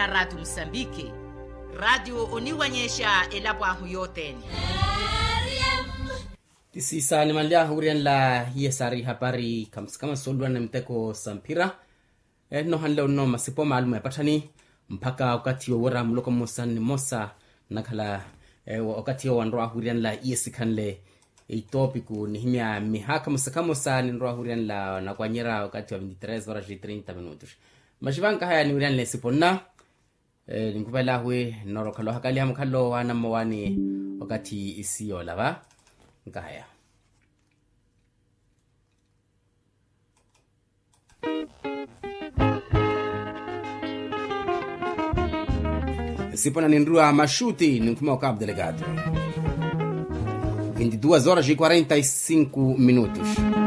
na Radio Msambiki, radio uniwanyesha elabwahu yoteni. Tisisa ni malia hurian la yesari habari kama solwa na mteko sampira. No hanleo no masipo maalumu ya patani mpaka wakati wa wara mloko mosa ni mosa nakala wakati wa nroa hurian la yesikanle itopiku ni himia mihaka musakamosa ni nroa hurian la nakwanyera wakati wa 23:30 minutos. Mashivanka haya ni hurian le sipona nikupela hui norokalo hakali hamkalo wana mwani wakati isiyo lava nkaya. Sipona nindrua mashuti nikuma wakab delegado 22:45 minutos.